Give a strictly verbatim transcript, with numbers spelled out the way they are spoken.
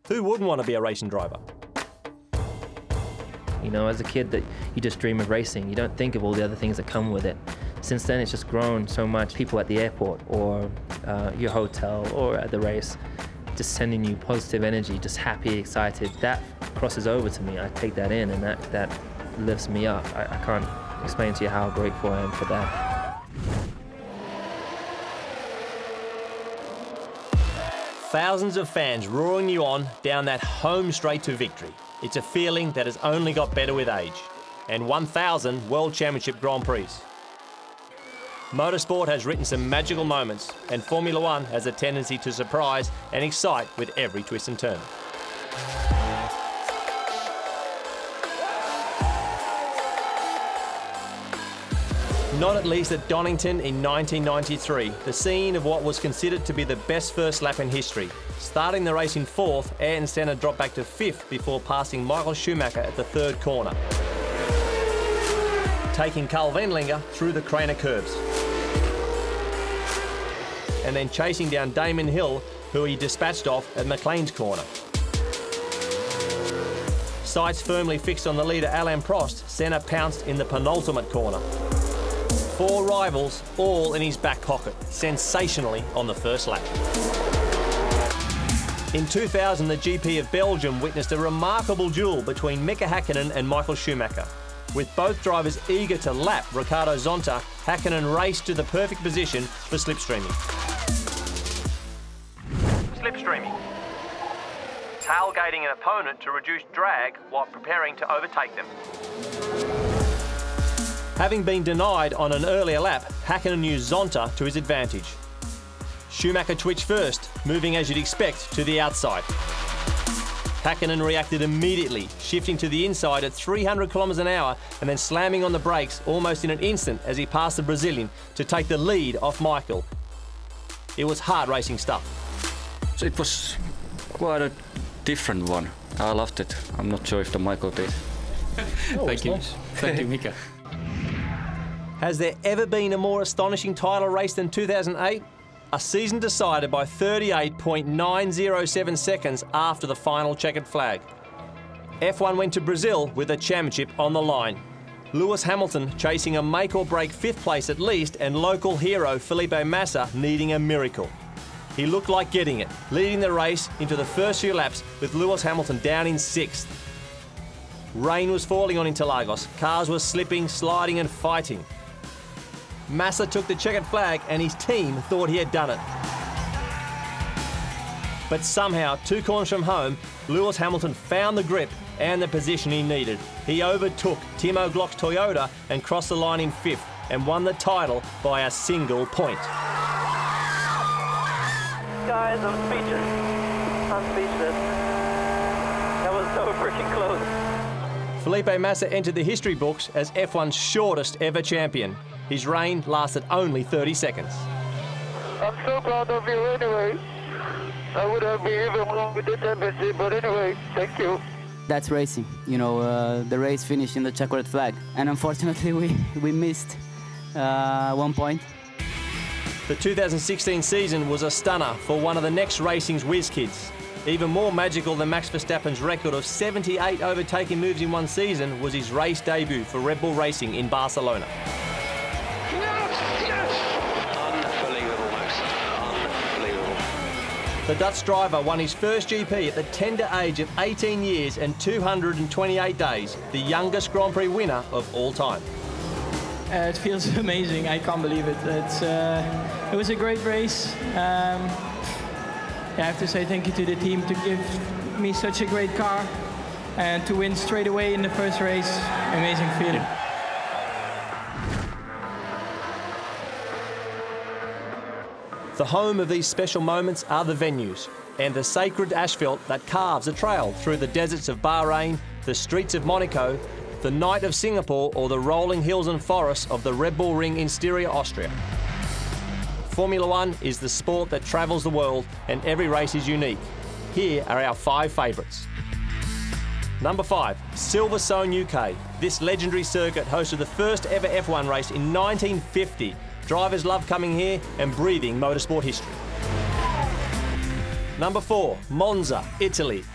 Who wouldn't want to be a racing driver? You know, as a kid, that you just dream of racing. You don't think of all the other things that come with it. Since then, it's just grown so much. People at the airport or uh, your hotel or at the race, just sending you positive energy, just happy, excited. That crosses over to me. I take that in, and that, that lifts me up. I, I can't explain to you how grateful I am for that. Thousands of fans roaring you on down that home straight to victory. It's a feeling that has only got better with age. And one thousand World Championship Grand Prix. Motorsport has written some magical moments, and Formula One has a tendency to surprise and excite with every twist and turn. Not at least at Donington in nineteen ninety-three, the scene of what was considered to be the best first lap in history. Starting the race in fourth, Ayrton Senna dropped back to fifth before passing Michael Schumacher at the third corner, taking Karl Wendlinger through the Craner curves, and then chasing down Damon Hill, who he dispatched off at McLean's corner. Sights firmly fixed on the leader Alain Prost, Senna pounced in the penultimate corner. Four rivals, all in his back pocket, sensationally on the first lap. In two thousand, the G P of Belgium witnessed a remarkable duel between Mika Hakkinen and Michael Schumacher. With both drivers eager to lap Ricardo Zonta, Hakkinen raced to the perfect position for slipstreaming. Slipstreaming. Tailgating an opponent to reduce drag while preparing to overtake them. Having been denied on an earlier lap, Hakkinen used Zonta to his advantage. Schumacher twitched first, moving as you'd expect to the outside. Hakkinen reacted immediately, shifting to the inside at three hundred kilometres an hour and then slamming on the brakes almost in an instant as he passed the Brazilian to take the lead off Michael. It was hard racing stuff. It was quite a different one. I loved it. I'm not sure if the Michael did. Oh, Thank you. Nice. Thank you, Mika. Has there ever been a more astonishing title race than two thousand eight? A season decided by thirty-eight point nine oh seven seconds after the final checkered flag. F one went to Brazil with a championship on the line. Lewis Hamilton chasing a make-or-break fifth place at least, and local hero Felipe Massa needing a miracle. He looked like getting it, leading the race into the first few laps with Lewis Hamilton down in sixth. Rain was falling on Interlagos, cars were slipping, sliding and fighting. Massa took the checkered flag and his team thought he had done it. But somehow, two corners from home, Lewis Hamilton found the grip and the position he needed. He overtook Timo Glock's Toyota and crossed the line in fifth and won the title by a single point. Guys, I'm speechless. I'm speechless. That was so freaking close. Felipe Massa entered the history books as F one's shortest ever champion. His reign lasted only thirty seconds. I'm so proud of you anyway. I would have been even more with the championship, but anyway, thank you. That's racing. You know, uh, the race finished in the checkered flag. And unfortunately, we, we missed uh, one point. The two thousand sixteen season was a stunner for one of the next racing's whiz kids. Even more magical than Max Verstappen's record of seventy-eight overtaking moves in one season was his race debut for Red Bull Racing in Barcelona. The Dutch driver won his first G P at the tender age of eighteen years and two hundred twenty-eight days, the youngest Grand Prix winner of all time. Uh, it feels amazing. I can't believe it. It's, uh, it was a great race. Um, yeah, I have to say thank you to the team to give me such a great car and to win straight away in the first race. Amazing feeling. The home of these special moments are the venues and the sacred asphalt that carves a trail through the deserts of Bahrain, the streets of Monaco, the night of Singapore, or the rolling hills and forests of the Red Bull Ring in Styria, Austria. Formula One is the sport that travels the world and every race is unique. Here are our five favourites. Number five, Silverstone, U K. This legendary circuit hosted the first ever F one race in nineteen fifty. Drivers love coming here and breathing motorsport history. Number four, Monza, Italy.